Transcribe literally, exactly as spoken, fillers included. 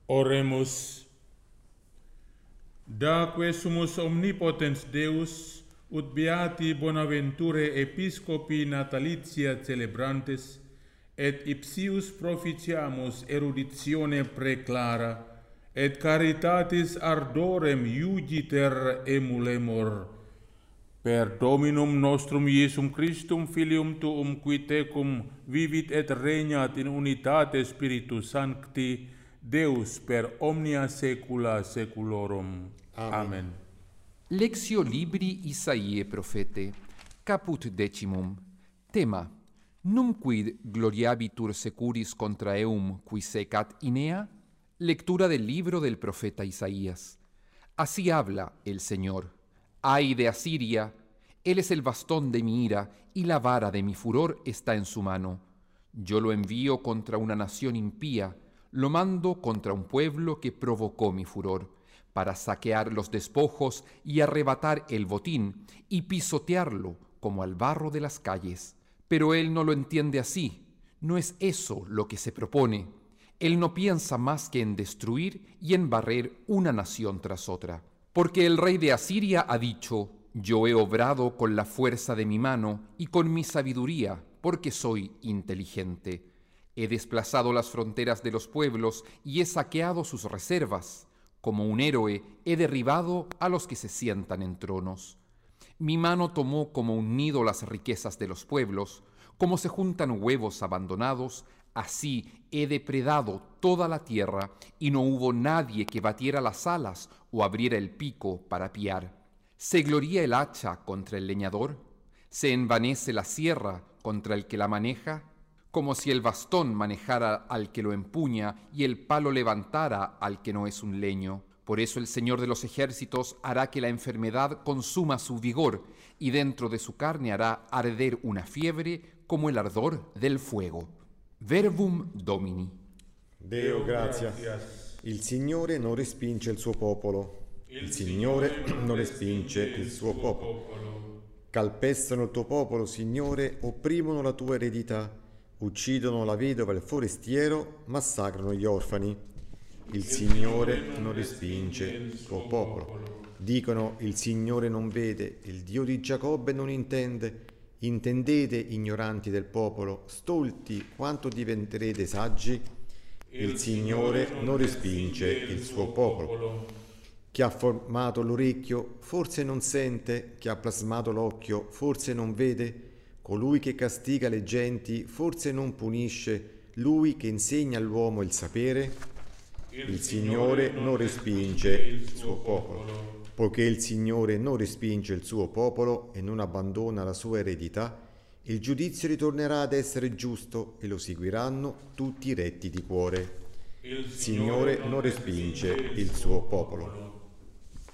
Oremus. Daque sumus omnipotens Deus, ut beati bonaventure episcopi natalitia celebrantes, et ipsius proficiamus eruditione preclara, et caritatis ardorem iugiter emulemur. Per Dominum nostrum Iesum Christum, Filium Tuum, qui tecum vivit et regnat in unitate Spiritus Sancti, Deus per omnia saecula saeculorum. Amen. Amen. Lectio libri Isaiae profete, caput decimum. Tema: Num quid gloriabitur securis contra eum qui secat Inea? Lectura del libro del profeta Isaías. Así habla el Señor. Ay de Asiria, él es el bastón de mi ira, y la vara de mi furor está en su mano. Yo lo envío contra una nación impía, lo mando contra un pueblo que provocó mi furor, para saquear los despojos y arrebatar el botín, y pisotearlo como al barro de las calles. Pero él no lo entiende así, no es eso lo que se propone. Él no piensa más que en destruir y en barrer una nación tras otra. Porque el rey de Asiria ha dicho: yo he obrado con la fuerza de mi mano y con mi sabiduría, porque soy inteligente. He desplazado las fronteras de los pueblos y he saqueado sus reservas. Como un héroe he derribado a los que se sientan en tronos. Mi mano tomó como un nido las riquezas de los pueblos, como se juntan huevos abandonados, así he depredado toda la tierra, y no hubo nadie que batiera las alas o abriera el pico para piar. ¿Se gloría el hacha contra el leñador? ¿Se envanece la sierra contra el que la maneja? Como si el bastón manejara al que lo empuña y el palo levantara al que no es un leño. Por eso el Señor de los ejércitos hará que la enfermedad consuma su vigor, y dentro de su carne hará arder una fiebre como el ardor del fuego. Verbum Domini. Deo gratia. Il Signore non respinge il suo popolo. Il Signore non respinge il suo popolo. Calpestano il tuo popolo, Signore, opprimono la tua eredità, uccidono la vedova e il forestiero, massacrano gli orfani. Il Signore non respinge il suo popolo. Dicono: il Signore non vede, il Dio di Giacobbe non intende. Intendete, ignoranti del popolo, stolti, quanto diventerete saggi? Il Signore non respinge il suo popolo. Chi ha formato l'orecchio forse non sente, chi ha plasmato l'occhio forse non vede, colui che castiga le genti forse non punisce, lui che insegna all'uomo il sapere? Il Signore non respinge il suo popolo. Poiché il Signore non respinge il suo popolo e non abbandona la sua eredità, il giudizio ritornerà ad essere giusto e lo seguiranno tutti i retti di cuore. Il Signore non respinge il suo popolo.